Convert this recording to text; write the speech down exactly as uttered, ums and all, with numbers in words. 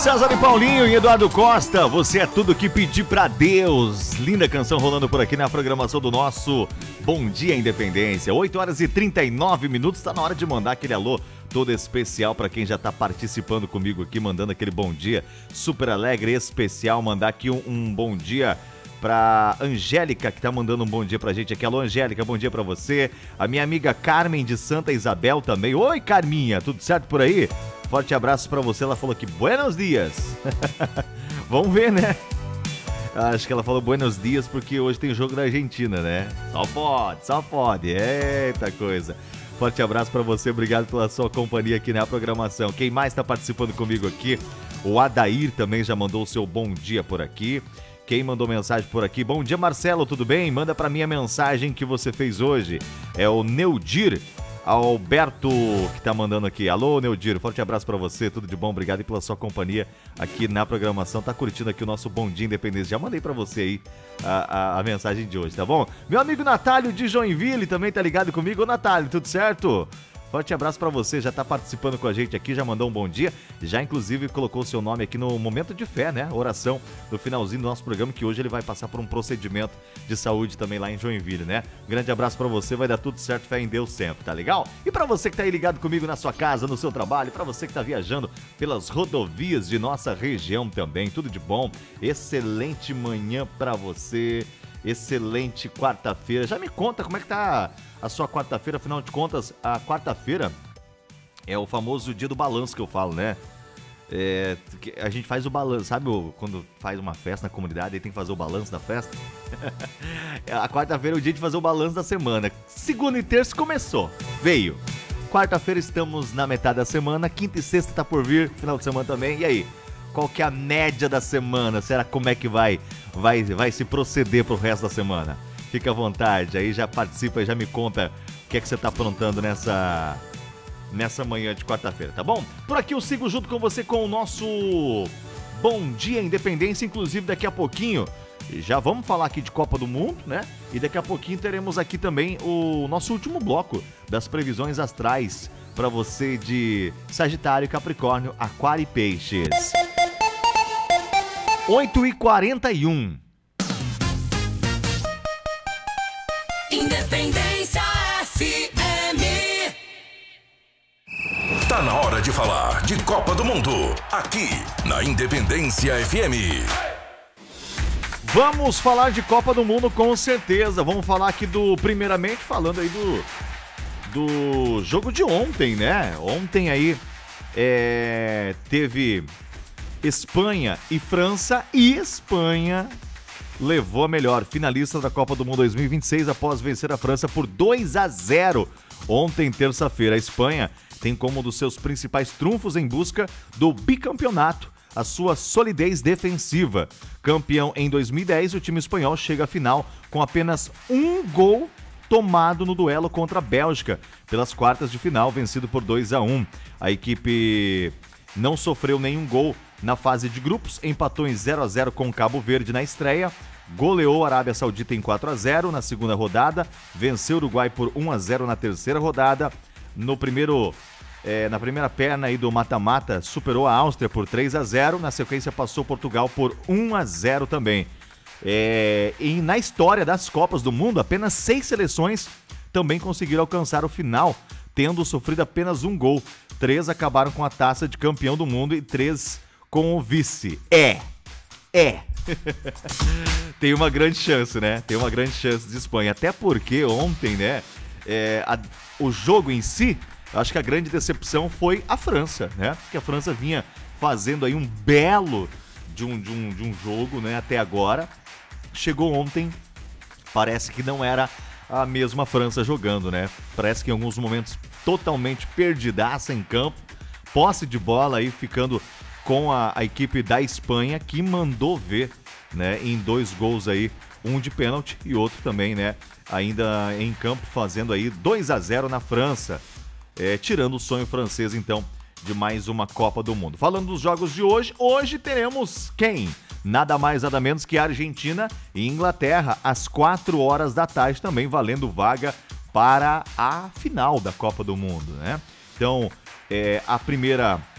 César e Paulinho e Eduardo Costa, você é tudo que pedir pra Deus. Linda canção rolando por aqui na programação do nosso Bom Dia Independência. oito horas e trinta e nove minutos, tá na hora de mandar aquele alô todo especial pra quem já tá participando comigo aqui, mandando aquele bom dia super alegre, especial. Mandar aqui um, um bom dia pra Angélica, que tá mandando um bom dia pra gente aqui. Alô, Angélica, bom dia pra você. A minha amiga Carmen de Santa Isabel também. Oi, Carminha, tudo certo por aí? Forte abraço pra você. Ela falou que buenos dias. Vamos ver, né? Acho que ela falou buenos dias porque hoje tem jogo da Argentina, né? Só pode, só pode. Eita coisa. Forte abraço pra você. Obrigado pela sua companhia aqui na programação. Quem mais tá participando comigo aqui? O Adair também já mandou o seu bom dia por aqui. Quem mandou mensagem por aqui? Bom dia, Marcelo, tudo bem? Manda pra mim a mensagem que você fez hoje. É o Neudir Alberto que tá mandando aqui. Alô, Neudir, forte abraço pra você, tudo de bom, obrigado e pela sua companhia aqui na programação. Tá curtindo aqui o nosso Bom Dia Independência. Já mandei pra você aí a, a, a mensagem de hoje, tá bom? Meu amigo Natálio de Joinville também tá ligado comigo. Ô, Natálio, tudo certo? Forte abraço pra você, já tá participando com a gente aqui, já mandou um bom dia, já inclusive colocou o seu nome aqui no Momento de Fé, né? Oração no finalzinho do nosso programa, que hoje ele vai passar por um procedimento de saúde também lá em Joinville, né? Grande abraço pra você, vai dar tudo certo, fé em Deus sempre, tá legal? E pra você que tá aí ligado comigo na sua casa, no seu trabalho, pra você que tá viajando pelas rodovias de nossa região também, tudo de bom, excelente manhã pra você. Excelente quarta-feira. Já me conta como é que tá a sua quarta-feira. Afinal de contas, a quarta-feira é o famoso dia do balanço que eu falo, né? É, a gente faz o balanço, sabe quando faz uma festa na comunidade e tem que fazer o balanço da festa? A quarta-feira é o dia de fazer o balanço da semana. Segunda e terça começou, veio. Quarta-feira estamos na metade da semana, quinta e sexta tá por vir, final de semana também. E aí? Qual que é a média da semana? Será como é que vai, vai, vai se proceder pro resto da semana? Fica à vontade, aí já participa e já me conta o que é que você tá aprontando nessa, nessa manhã de quarta-feira, tá bom? Por aqui eu sigo junto com você com o nosso Bom Dia Independência, inclusive daqui a pouquinho já vamos falar aqui de Copa do Mundo, né? E daqui a pouquinho teremos aqui também o nosso último bloco das previsões astrais para você de Sagitário, Capricórnio, Aquário e Peixes. oito e quarenta e um. Independência F M. Tá na hora de falar de Copa do Mundo, aqui na Independência F M. Vamos falar de Copa do Mundo com certeza. Vamos falar aqui do, primeiramente, falando aí do, do jogo de ontem, né? Ontem aí é, teve Espanha e França, e Espanha levou a melhor, finalista da Copa do Mundo dois mil e vinte e seis após vencer a França por dois a zero. Ontem, terça-feira, a Espanha tem como um dos seus principais trunfos em busca do bicampeonato a sua solidez defensiva. Campeão em dois mil e dez, o time espanhol chega à final com apenas um gol tomado no duelo contra a Bélgica pelas quartas de final, vencido por dois a um. A equipe não sofreu nenhum gol na fase de grupos, empatou em zero a zero com o Cabo Verde na estreia, goleou a Arábia Saudita em quatro a zero na segunda rodada, venceu o Uruguai por um a zero na terceira rodada. No primeiro, é, na primeira perna aí do mata-mata, superou a Áustria por três a zero, na sequência passou Portugal por um a zero também. É, e na história das Copas do Mundo, apenas seis seleções também conseguiram alcançar o final, tendo sofrido apenas um gol. Três acabaram com a taça de campeão do mundo e três com o vice. É, é. Tem uma grande chance, né? Tem uma grande chance de Espanha. Até porque ontem, né, é, a, o jogo em si, acho que a grande decepção foi a França, né? Porque a França vinha fazendo aí um belo de um, de um, de um jogo, né, até agora. Chegou ontem, parece que não era a mesma França jogando, né? Parece que em alguns momentos totalmente perdidaça em campo. Posse de bola aí ficando com a, a equipe da Espanha, que mandou ver, né, em dois gols aí, um de pênalti e outro também, né, ainda em campo, fazendo aí dois a zero na França, é, tirando o sonho francês, então, de mais uma Copa do Mundo. Falando dos jogos de hoje, hoje teremos quem? Nada mais, nada menos que Argentina e Inglaterra, às quatro horas da tarde, também valendo vaga para a final da Copa do Mundo, né? Então, é, a primeira